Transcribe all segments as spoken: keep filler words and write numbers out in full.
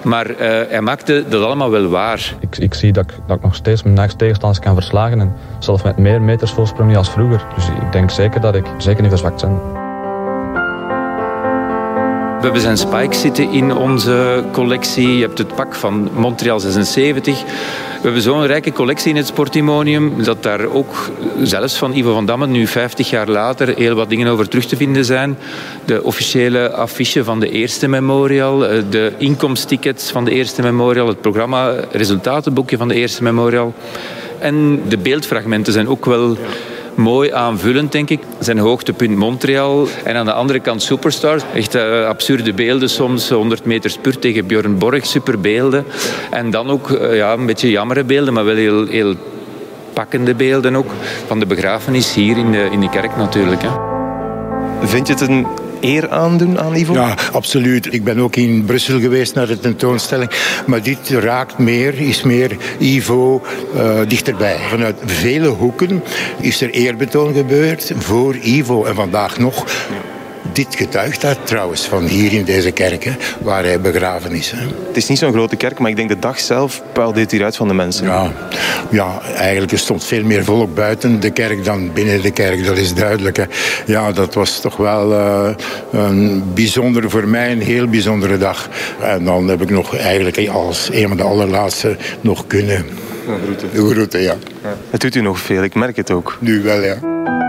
Maar uh, hij maakte dat allemaal wel waar. Ik, ik zie dat ik, dat ik nog steeds mijn eigen tegenstanders kan verslagen. En zelfs met meer meters voorsprong niet als vroeger. Dus ik denk zeker dat ik zeker niet verzwakt ben. We hebben zijn spikes zitten in onze collectie. Je hebt het pak van Montreal zesenzeventig. We hebben zo'n rijke collectie in het Sportimonium dat daar ook, zelfs van Ivo van Damme, nu vijftig jaar later, heel wat dingen over terug te vinden zijn. De officiële affiche van de eerste Memorial, de inkomsttickets van de eerste Memorial, het programma, resultatenboekje van de eerste Memorial. En de beeldfragmenten zijn ook wel mooi aanvullend, denk ik. Zijn hoogtepunt Montreal. En aan de andere kant Superstars. Echt uh, absurde beelden soms. honderd meter spurt tegen Björn Borg. Superbeelden. En dan ook uh, ja, een beetje jammere beelden, maar wel heel, heel pakkende beelden ook. Van de begrafenis hier in de, in de kerk natuurlijk. Hè. Vind je het een eer aandoen aan Ivo? Ja, absoluut. Ik ben ook in Brussel geweest naar de tentoonstelling. Maar dit raakt meer, is meer Ivo uh, dichterbij. Vanuit vele hoeken is er eerbetoon gebeurd voor Ivo. En vandaag nog. Dit getuigt daar trouwens van hier in deze kerk, hè, waar hij begraven is. Hè. Het is niet zo'n grote kerk, maar ik denk de dag zelf puilde dit hieruit van de mensen. Ja, ja, eigenlijk er stond veel meer volk buiten de kerk dan binnen de kerk, dat is duidelijk. Hè. Ja, dat was toch wel uh, een bijzondere, voor mij een heel bijzondere dag. En dan heb ik nog eigenlijk als een van de allerlaatste nog kunnen groeten. groeten ja. Ja. Het doet u nog veel, ik merk het ook. Nu wel, ja.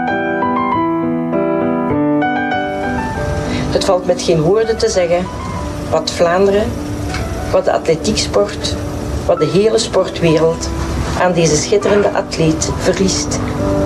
Het valt met geen woorden te zeggen wat Vlaanderen, wat de atletieksport, wat de hele sportwereld aan deze schitterende atleet verliest.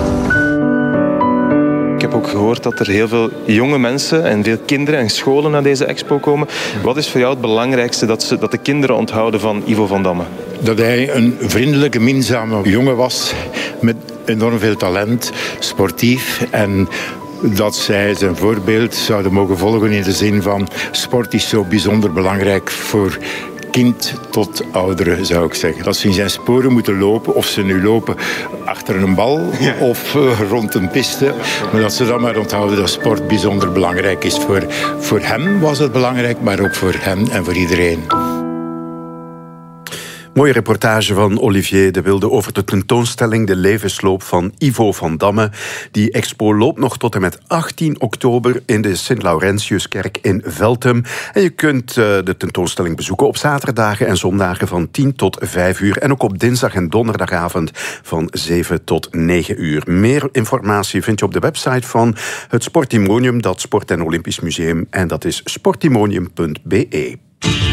Ik heb ook gehoord dat er heel veel jonge mensen en veel kinderen en scholen naar deze expo komen. Wat is voor jou het belangrijkste dat, ze, dat de kinderen onthouden van Ivo van Damme? Dat hij een vriendelijke, minzame jongen was met enorm veel talent, sportief en dat zij zijn voorbeeld zouden mogen volgen in de zin van sport is zo bijzonder belangrijk voor kind tot ouderen, zou ik zeggen. Dat ze in zijn sporen moeten lopen, of ze nu lopen achter een bal ja. of uh, rond een piste. Maar dat ze dan maar onthouden dat sport bijzonder belangrijk is. Voor, voor hem was het belangrijk, maar ook voor hen en voor iedereen. Mooie reportage van Olivier de Wilde over de tentoonstelling De levensloop van Ivo van Damme. Die expo loopt nog tot en met achttien oktober in de Sint-Laurentiuskerk in Veltem. En je kunt uh, de tentoonstelling bezoeken op zaterdagen en zondagen van tien tot vijf uur. En ook op dinsdag en donderdagavond van zeven tot negen uur. Meer informatie vind je op de website van het Sportimonium, dat Sport- en Olympisch Museum. En dat is sportimonium punt be.